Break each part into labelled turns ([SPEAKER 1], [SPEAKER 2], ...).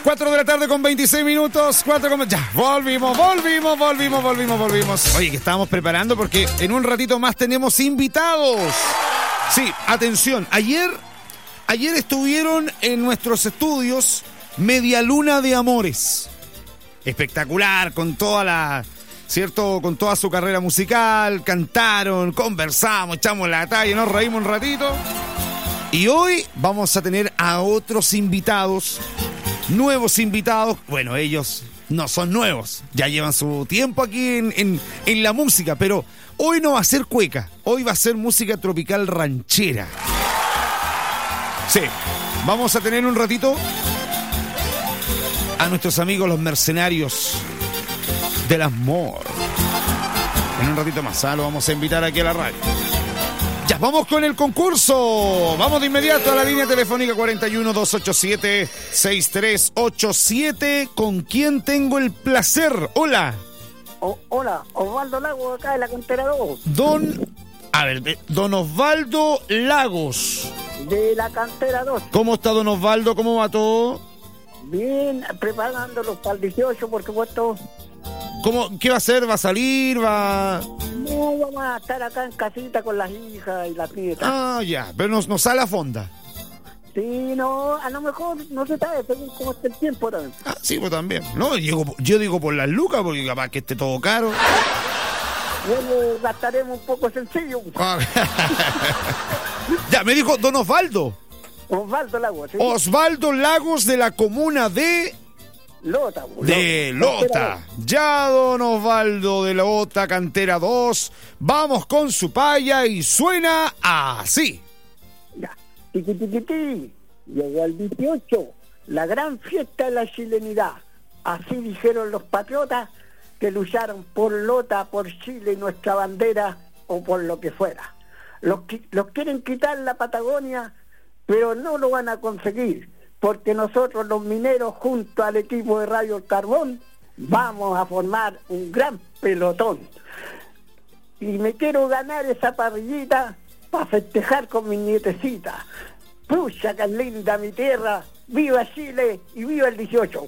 [SPEAKER 1] 4 de la tarde con 26 minutos. Ya, volvimos. Oye, que estábamos preparando porque en un ratito más tenemos invitados. Sí, atención. Ayer estuvieron en nuestros estudios Media Luna de Amores. Espectacular, con toda su carrera musical. Cantaron, conversamos, echamos la talla, nos reímos un ratito. Y hoy vamos a tener a otros invitados, nuevos invitados. Bueno, ellos no son nuevos, ya llevan su tiempo aquí en la música, pero hoy no va a ser cueca, hoy va a ser música tropical ranchera. Sí, vamos a tener un ratito a nuestros amigos los Mercenarios del Amor. En un ratito más, lo vamos a invitar aquí a la radio. Ya, vamos con el concurso. Vamos de inmediato a la línea telefónica 41-287-6387. ¿Con quién tengo el placer? Hola.
[SPEAKER 2] Hola, Osvaldo Lagos, acá de la Cantera 2.
[SPEAKER 1] Don Osvaldo Lagos.
[SPEAKER 2] De la Cantera 2.
[SPEAKER 1] ¿Cómo está don Osvaldo? ¿Cómo va todo?
[SPEAKER 2] Bien, preparándolos para el 18, por supuesto.
[SPEAKER 1] ¿Qué va a hacer? ¿Va a salir? ¿Va...?
[SPEAKER 2] No, vamos a estar acá en casita con las hijas y las nietas.
[SPEAKER 1] Ah, ya, pero nos sale a fonda.
[SPEAKER 2] Sí, no, a lo mejor no se sabe según cómo está el tiempo también.
[SPEAKER 1] Ah, sí, pues también. No, yo digo por las lucas, porque capaz que esté todo caro.
[SPEAKER 2] Bueno, gastaremos un poco sencillo.
[SPEAKER 1] Ya, me dijo don Osvaldo.
[SPEAKER 2] Osvaldo Lagos, ¿sí?
[SPEAKER 1] Osvaldo Lagos, de la comuna de...
[SPEAKER 2] Lota.
[SPEAKER 1] Ya, don Osvaldo de Lota, Cantera 2. Vamos con su paya y suena así.
[SPEAKER 2] Ya. Tiqui. Llegó el 18, la gran fiesta de la chilenidad. Así dijeron los patriotas que lucharon por Lota, por Chile, nuestra bandera, o por lo que fuera. Los quieren quitar la Patagonia, pero no lo van a conseguir, porque nosotros los mineros, junto al equipo de Radio El Carbón, vamos a formar un gran pelotón. Y me quiero ganar esa parrillita para festejar con mi nietecita. Pucha, que linda mi tierra, viva Chile y viva el 18.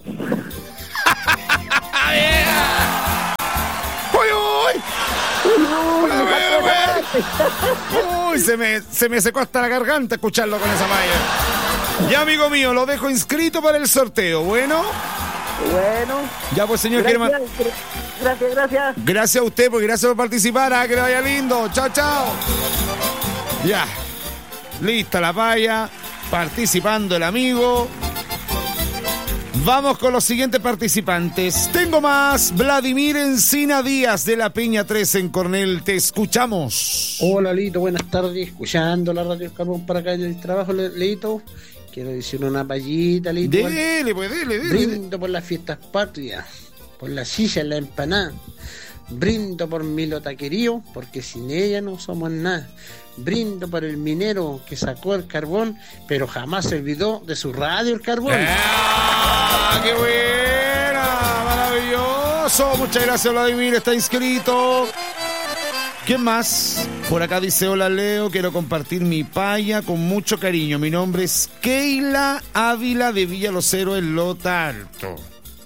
[SPEAKER 1] Uy, se me secó hasta la garganta escucharlo con esa malla. Ya, amigo mío, lo dejo inscrito para el sorteo. Bueno. Ya, pues, señor Germán.
[SPEAKER 2] Gracias.
[SPEAKER 1] Gracias a usted, porque gracias por participar. Que le vaya lindo. Chao. Ya. Lista la paya. Participando el amigo. Vamos con los siguientes participantes. Tengo más. Vladimir Encina Díaz, de la Peña 3 en Cornell. Te escuchamos.
[SPEAKER 3] Hola, Lito. Buenas tardes. Escuchando la Radio Carbón para acá en el trabajo, Lito. Quiero decir una payita, Lito.
[SPEAKER 1] Dele.
[SPEAKER 3] Brindo por las fiestas patrias, por la silla en la empanada. Brindo por mi Lota querido, porque sin ella no somos nada. Brindo por el minero que sacó el carbón, pero jamás se olvidó de su radio El Carbón.
[SPEAKER 1] ¡Qué buena! ¡Maravilloso! Muchas gracias, Vladimir. Está inscrito. ¿Quién más? Por acá dice: hola, Leo, quiero compartir mi paya con mucho cariño. Mi nombre es Keila Ávila, de Villa Los Héroes, Lota Alto.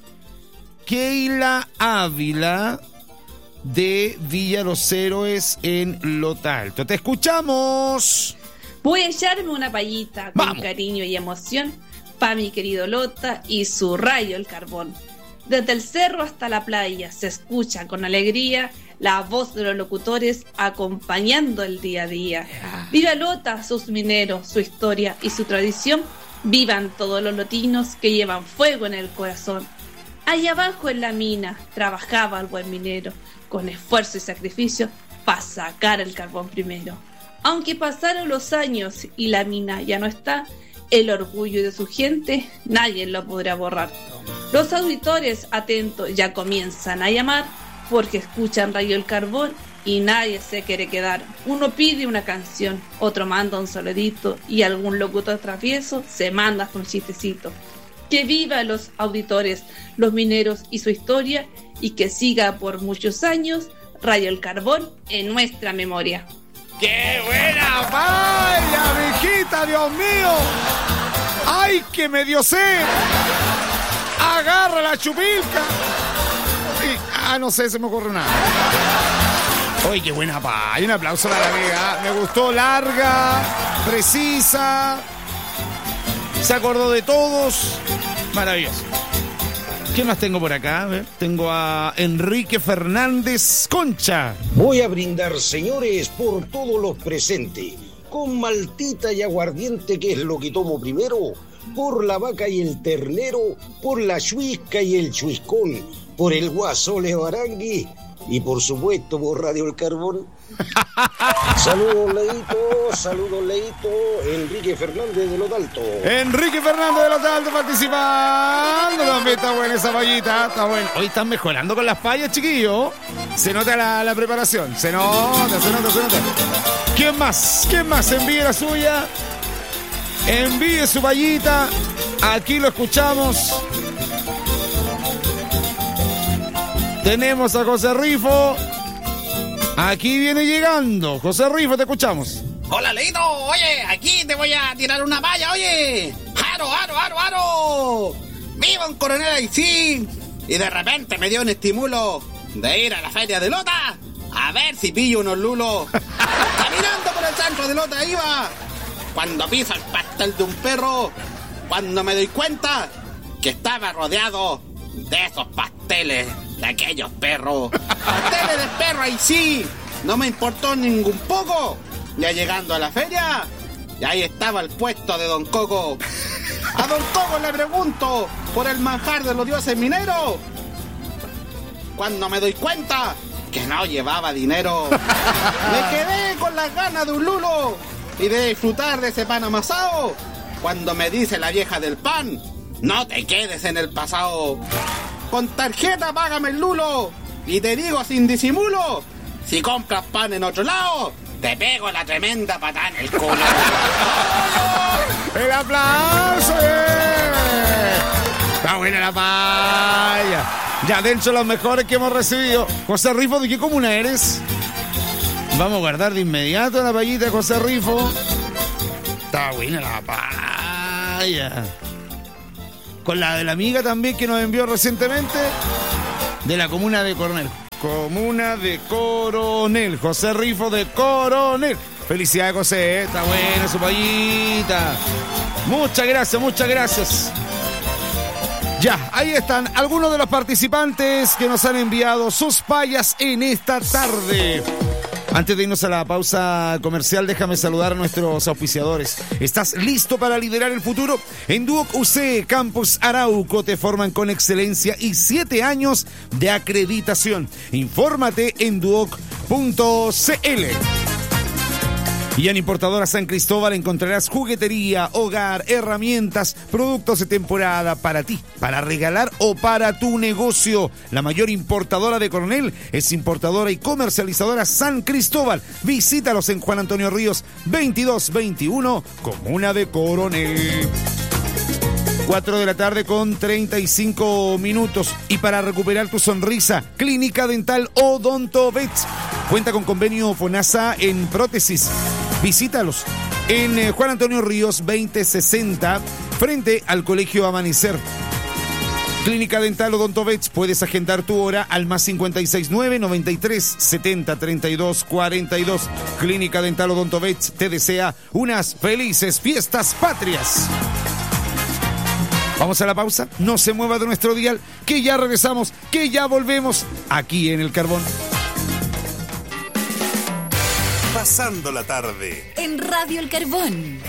[SPEAKER 1] Keila Ávila, de Villa Los Héroes en Lota Alto. ¡Te escuchamos!
[SPEAKER 4] Voy a echarme una payita con cariño y emoción para mi querido Lota y su rayo El Carbón. Desde el cerro hasta la playa se escucha con alegría la voz de los locutores acompañando el día a día. Viva Lota, sus mineros, su historia y su tradición. Vivan todos los lotinos que llevan fuego en el corazón. Allá abajo en la mina trabajaba el buen minero, con esfuerzo y sacrificio para sacar el carbón primero. Aunque pasaron los años y la mina ya no está, el orgullo de su gente nadie lo podrá borrar. Los auditores atentos ya comienzan a llamar, porque escuchan Radio El Carbón y nadie se quiere quedar. Uno pide una canción, otro manda un saludito y algún locutor travieso se manda hasta un chistecito. Que viva los auditores, los mineros y su historia, y que siga por muchos años Radio El Carbón en nuestra memoria.
[SPEAKER 1] ¡Qué buena vaya, mijita, Dios mío! ¡Ay, que me dio sed! la chupilca. No sé, se me ocurre nada. Oye, qué buena paya. Un aplauso a la amiga. Me gustó, larga, precisa. Se acordó de todos. Maravilloso. ¿Qué más tengo por acá? A ver, tengo a Enrique Fernández Concha.
[SPEAKER 5] Voy a brindar, señores, por todos los presentes, con maltita y aguardiente, que es lo que tomo primero, por la vaca y el ternero, por la chuisca y el chuiscón, por el guasole Barangui y por supuesto por Radio El Carbón. Saludos, Leito, Enrique Fernández de Los Altos.
[SPEAKER 1] Enrique Fernández de Los Altos participando. También está buena esa payita, está bueno. Hoy están mejorando con las payas, chiquillos. Se nota la preparación, se nota. ¿Quién más? Envíe la suya. Envíe su payita. Aquí lo escuchamos. Tenemos a José Rifo. Aquí viene llegando. José Rifo, te escuchamos.
[SPEAKER 6] Hola, Leito. Oye, aquí te voy a tirar una valla, oye. ¡Aro! Vivo en Coronel Aysí. Y de repente me dio un estímulo de ir a la feria de Lota a ver si pillo unos lulos. Caminando por el centro de Lota iba, cuando piso el pastel de un perro, cuando me doy cuenta que estaba rodeado de esos pasteles de aquellos perros. Pasteles de perro, ahí sí. No me importó ningún poco. Ya llegando a la feria, y ahí estaba el puesto de Don Coco. A Don Coco le pregunto por el manjar de los dioses mineros, cuando me doy cuenta que no llevaba dinero. Me quedé con las ganas de un lulo y de disfrutar de ese pan amasado, cuando me dice la vieja del pan: no te quedes en el pasado. Con tarjeta págame el lulo, y te digo sin disimulo, si compras pan en otro lado, te pego la tremenda patada en el culo.
[SPEAKER 1] ¡El aplauso! Está buena la paya. Ya dentro de los mejores que hemos recibido. José Rifo, ¿de qué comuna eres? Vamos a guardar de inmediato la payita de José Rifo. Está buena la paya. Con la de la amiga también que nos envió recientemente, de la comuna de Coronel. Comuna de Coronel. José Rifo de Coronel. Felicidades, José. Está buena su payita. Muchas gracias. Ya, ahí están algunos de los participantes que nos han enviado sus payas en esta tarde. Antes de irnos a la pausa comercial, déjame saludar a nuestros auspiciadores. ¿Estás listo para liderar el futuro? En Duoc UC Campus Arauco te forman con excelencia y 7 años de acreditación. Infórmate en duoc.cl. Y en Importadora San Cristóbal encontrarás juguetería, hogar, herramientas, productos de temporada para ti, para regalar o para tu negocio. La mayor importadora de Coronel es Importadora y Comercializadora San Cristóbal. Visítalos en Juan Antonio Ríos 2221, Comuna de Coronel. 4 de la tarde con 35 minutos. Y para recuperar tu sonrisa, Clínica Dental Odontovet cuenta con convenio FONASA en prótesis. Visítalos en Juan Antonio Ríos 2060, frente al Colegio Amanecer. Clínica Dental Odontovet, puedes agendar tu hora al más 569 93 70 32 42. Clínica Dental Odontovet te desea unas felices fiestas patrias. Vamos a la pausa, no se mueva de nuestro dial, que ya regresamos, que ya volvemos aquí en El Carbón.
[SPEAKER 7] Pasando la tarde
[SPEAKER 8] en Radio El Carbón.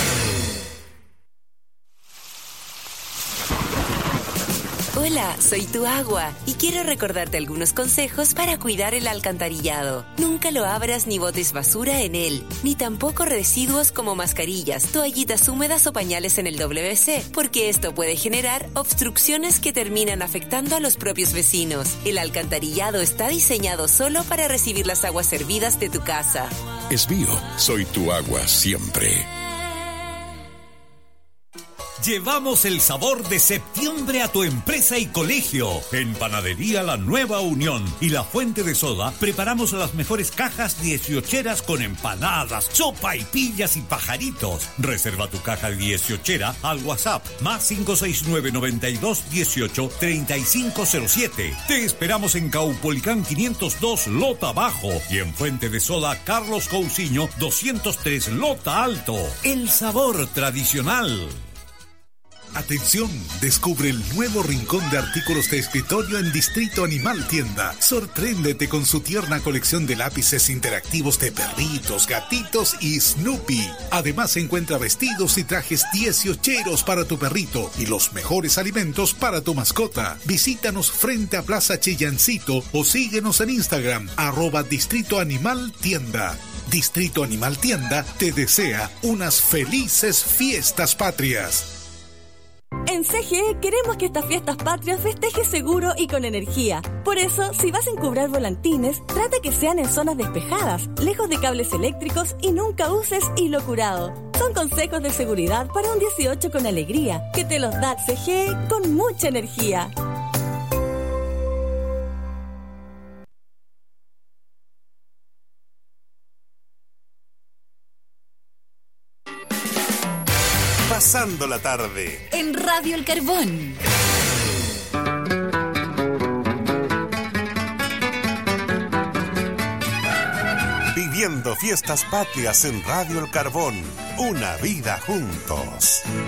[SPEAKER 8] Hola, soy tu agua y quiero recordarte algunos consejos para cuidar el alcantarillado. Nunca lo abras ni botes basura en él, ni tampoco residuos como mascarillas, toallitas húmedas o pañales en el WC, porque esto puede generar obstrucciones que terminan afectando a los propios vecinos. El alcantarillado está diseñado solo para recibir las aguas servidas de tu casa.
[SPEAKER 7] Es Bio, soy tu agua siempre.
[SPEAKER 9] Llevamos el sabor de septiembre a tu empresa y colegio. En Panadería La Nueva Unión y La Fuente de Soda preparamos las mejores cajas 18eras con empanadas, sopa y pillas y pajaritos. Reserva tu caja 18era al WhatsApp más 569 92 18 3507. Te esperamos en Caupolicán 502 Lota Bajo y en Fuente de Soda Carlos Cousiño 203 Lota Alto. El sabor tradicional.
[SPEAKER 10] Atención, descubre el nuevo rincón de artículos de escritorio en Distrito Animal Tienda. Sorpréndete con su tierna colección de lápices interactivos de perritos, gatitos y Snoopy. Además encuentra vestidos y trajes 18eros para tu perrito y los mejores alimentos para tu mascota. Visítanos frente a Plaza Chillancito o síguenos en Instagram @Distrito Animal Tienda. Distrito Animal Tienda te desea unas felices fiestas patrias.
[SPEAKER 11] En CGE queremos que estas fiestas patrias festejes seguro y con energía. Por eso, si vas a encubrar volantines, trata que sean en zonas despejadas, lejos de cables eléctricos y nunca uses hilo curado. Son consejos de seguridad para un 18 con alegría, que te los da CGE con mucha energía.
[SPEAKER 7] Pasando la tarde
[SPEAKER 12] en Radio El Carbón.
[SPEAKER 7] Viviendo fiestas patrias en Radio El Carbón. Una vida juntos.